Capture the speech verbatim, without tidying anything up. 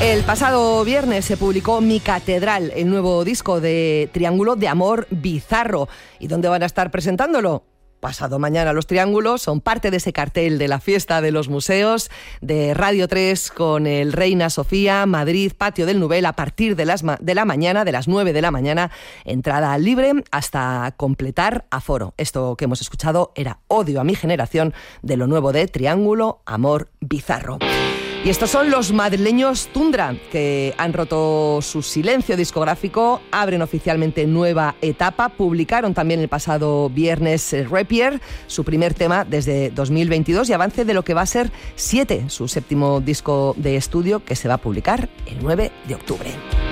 El pasado viernes se publicó Mi Catedral, el nuevo disco de Triángulo de Amor Bizarro. ¿Y dónde van a estar presentándolo? Pasado mañana. Los Triángulos son parte de ese cartel de la Fiesta de los Museos de Radio tres con el Reina Sofía, Madrid, Patio del Nubel, a partir de, las ma- de la mañana, de las nueve de la mañana, entrada libre hasta completar aforo. Esto que hemos escuchado era Odio a mi generación, de lo nuevo de Triángulo Amor Bizarro. Y estos son los madrileños Tundra, que han roto su silencio discográfico, abren oficialmente nueva etapa, publicaron también el pasado viernes Rapier, su primer tema desde dos mil veintidós, y avance de lo que va a ser Siete, su séptimo disco de estudio, que se va a publicar el nueve de octubre.